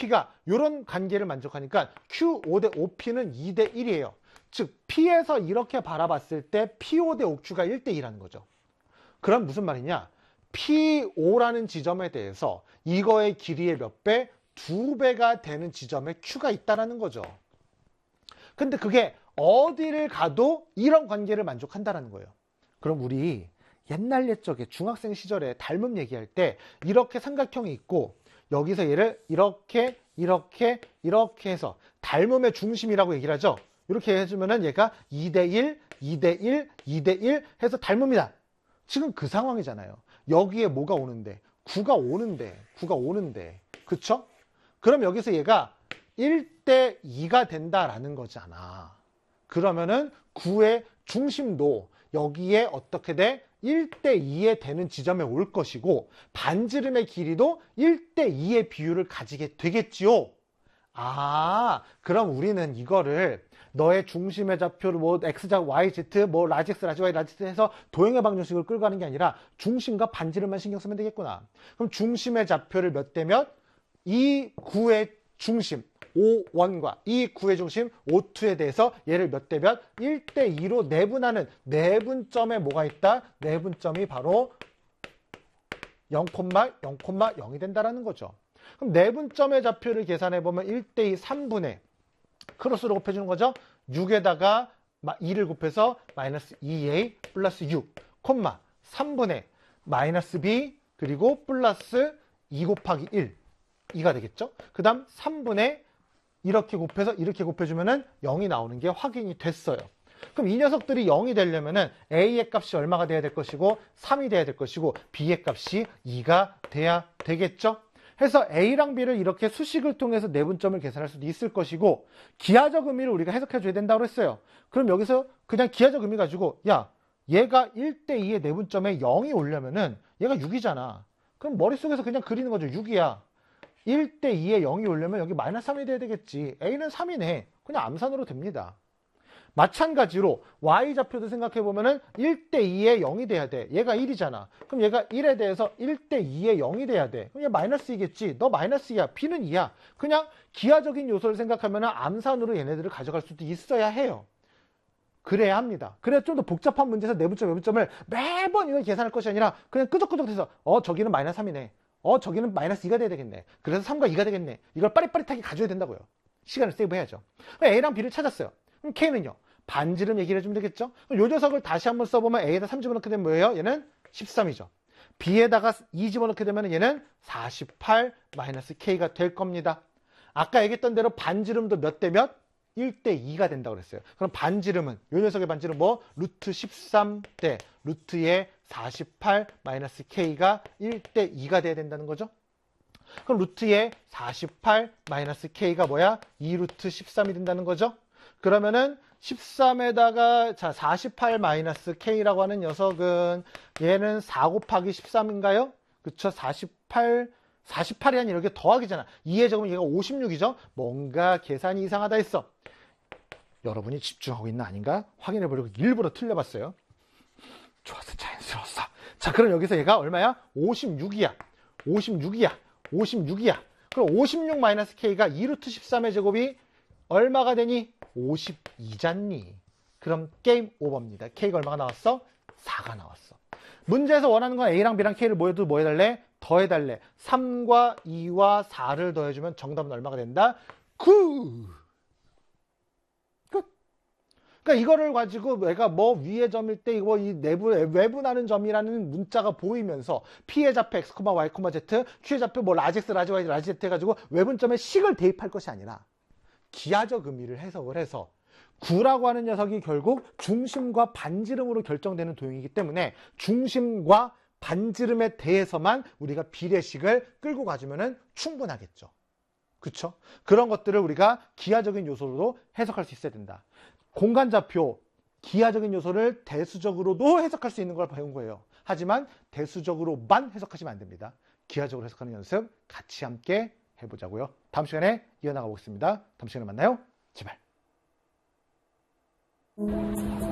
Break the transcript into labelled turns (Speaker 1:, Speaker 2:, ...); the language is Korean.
Speaker 1: OP가 이런 관계를 만족하니까 Q5 대 OP는 2 대 1이에요. 즉 P에서 이렇게 바라봤을 때 P5 대 OQ가 1 대 2라는 거죠. 그럼 무슨 말이냐? P5라는 지점에 대해서 이거의 길이의 몇 배? 2배가 되는 지점에 Q가 있다는 거죠. 근데 그게 어디를 가도 이런 관계를 만족한다는 거예요. 그럼 우리 옛날 옛적에 중학생 시절에 닮음 얘기할 때 이렇게 삼각형이 있고 여기서 얘를 이렇게 해서 닮음의 중심이라고 얘기를 하죠. 이렇게 해주면은 얘가 2대1, 2대1, 2대1 해서 닮음이다. 지금 그 상황이잖아요. 여기에 뭐가 오는데? 9가 오는데. 그쵸? 그럼 여기서 얘가 1대 2가 된다라는 거잖아. 그러면은 9의 중심도 여기에 어떻게 돼? 1대 2에 되는 지점에 올 것이고 반지름의 길이도 1대 2의 비율을 가지게 되겠지요. 아, 그럼 우리는 이거를 너의 중심의 좌표를 뭐 x좌 yz 뭐 라지 x 라지 y 라지 z 해서 도형의 방정식을 끌고 가는 게 아니라 중심과 반지름만 신경 쓰면 되겠구나. 그럼 중심의 좌표를 몇 대 몇? 이 9의 중심 O1과 이 9의 중심 O2에 대해서 얘를 몇 대 몇? 1대 2로 내분하는 내분점에 뭐가 있다? 내분점이 바로 0,0,0이 된다라는 거죠. 그럼 내분점의 좌표를 계산해보면 1대 2 3분의 크로스로 곱해주는 거죠. 6에다가 2를 곱해서 마이너스 2a 플러스 6, 3분의 마이너스 b 그리고 플러스 2 곱하기 1, 2가 되겠죠. 그 다음 3분의 이렇게 곱해서 이렇게 곱해주면은 0이 나오는 게 확인이 됐어요. 그럼 이 녀석들이 0이 되려면은 a의 값이 얼마가 돼야 될 것이고 3이 돼야 될 것이고 b의 값이 2가 돼야 되겠죠. 해서 a랑 b를 이렇게 수식을 통해서 내분점을 계산할 수도 있을 것이고 기하적 의미를 우리가 해석해 줘야 된다고 했어요. 그럼 여기서 그냥 기하적 의미 가지고 야 얘가 1대 2의 내분점에 0이 오려면은 얘가 6이잖아. 그럼 머릿속에서 그냥 그리는 거죠. 6이야. 1대 2에 0이 오려면 여기 마이너스 3이 돼야 되겠지. a는 3이네. 그냥 암산으로 됩니다. 마찬가지로 y좌표도 생각해보면은 1대 2에 0이 돼야 돼. 얘가 1이잖아. 그럼 얘가 1에 대해서 1대 2에 0이 돼야 돼. 그럼 얘 마이너스이겠지. 너 마이너스야. b는 2야. 그냥 기하적인 요소를 생각하면은 암산으로 얘네들을 가져갈 수도 있어야 해요. 그래야 합니다. 그래야 좀 더 복잡한 문제에서 내분점, 외분점을 매번 이걸 계산할 것이 아니라 그냥 끄적끄적해서 저기는 마이너스 3이네. 저기는 마이너스 2가 돼야 되겠네. 그래서 3과 2가 되겠네. 이걸 빠릿빠릿하게 가져야 된다고요. 시간을 세이브해야죠. A랑 B를 찾았어요. 그럼 K는요. 반지름 얘기를 해주면 되겠죠. 요 녀석을 다시 한번 써보면 A에다 3 집어넣게 되면 뭐예요? 얘는 13이죠. B에다가 2 집어넣게 되면 얘는 48 마이너스 K가 될 겁니다. 아까 얘기했던 대로 반지름도 몇 대 몇? 1대 2가 된다고 그랬어요. 그럼 반지름은 요 녀석의 반지름 뭐? 루트 13 대 루트의 48 마이너스 K가 1대 2가 돼야 된다는 거죠. 그럼 루트의 48 마이너스 K가 뭐야? 2루트 13이 된다는 거죠. 그러면은 13에다가 자 48 마이너스 K라고 하는 녀석은 얘는 4 곱하기 13인가요? 그쵸? 48이 아니라 이렇게 더하기잖아. 2의 제곱은 얘가 56이죠? 뭔가 계산이 이상하다 했어. 여러분이 집중하고 있나 아닌가? 확인해 보려고 일부러 틀려봤어요. 좋았어. 자연스러웠어. 자, 그럼 여기서 얘가 얼마야? 56이야. 그럼 56 마이너스 K가 2루트 13의 제곱이 얼마가 되니? 52잖니. 그럼 게임 오버입니다. K가 얼마가 나왔어? 4가 나왔어. 문제에서 원하는 건 A랑 B랑 K를 뭐 해달래? 더해달래. 3과 2와 4를 더해주면 정답은 얼마가 된다? 9! 끝! 그러니까 이거를 가지고 내가 뭐 위의 점일 때 이거 이 외분하는 점이라는 문자가 보이면서 P의 좌표 X, Y, Z, Q의 좌표 뭐 라지 X, 라지 Y, 라지 Z 해가지고 외분점에 식을 대입할 것이 아니라 기하적 의미를 해석을 해서 9라고 하는 녀석이 결국 중심과 반지름으로 결정되는 도형이기 때문에 중심과 반지름에 대해서만 우리가 비례식을 끌고 가주면 충분하겠죠. 그쵸? 그런 것들을 우리가 기하적인 요소로도 해석할 수 있어야 된다. 공간좌표, 기하적인 요소를 대수적으로도 해석할 수 있는 걸 배운 거예요. 하지만 대수적으로만 해석하시면 안 됩니다. 기하적으로 해석하는 연습 같이 함께 해보자고요. 다음 시간에 이어나가 보겠습니다. 다음 시간에 만나요. 제발.